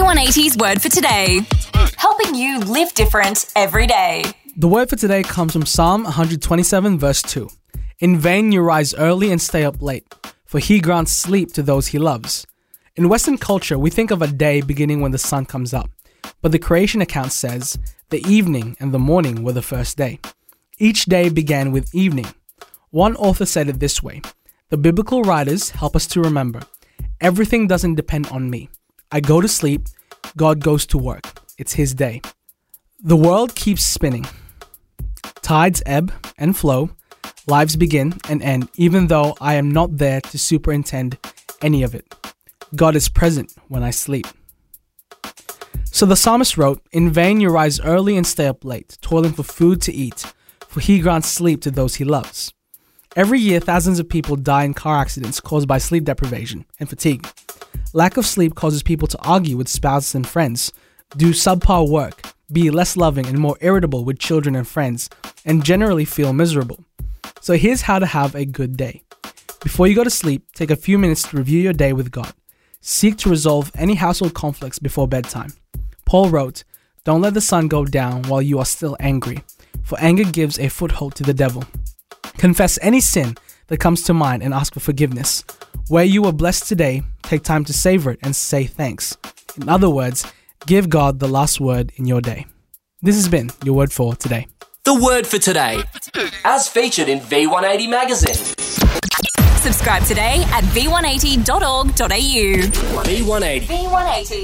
V180's Word for Today. Helping you live different every day. The word for today comes from Psalm 127 verse 2. In vain you rise early and stay up late, for he grants sleep to those he loves. In Western culture, we think of a day beginning when the sun comes up, but the creation account says the evening and the morning were the first day. Each day began with evening. One author said it this way: the biblical writers help us to remember, everything doesn't depend on me. I go to sleep, God goes to work. It's his day. The world keeps spinning. Tides ebb and flow. Lives begin and end, even though I am not there to superintend any of it. God is present when I sleep. So the psalmist wrote, in vain you rise early and stay up late, toiling for food to eat, for he grants sleep to those he loves. Every year, thousands of people die in car accidents caused by sleep deprivation and fatigue. Lack of sleep causes people to argue with spouses and friends, do subpar work, be less loving and more irritable with children and friends, and generally feel miserable. So here's how to have a good day. Before you go to sleep, take a few minutes to review your day with God. Seek to resolve any household conflicts before bedtime. Paul wrote, don't let the sun go down while you are still angry, for anger gives a foothold to the devil. Confess any sin that comes to mind and ask for forgiveness. Where you were blessed today, take time to savor it and say thanks. In other words, give God the last word in your day. This has been your Word for Today. The Word for Today, as featured in V180 magazine. Subscribe today at v180.org.au. V180. V180.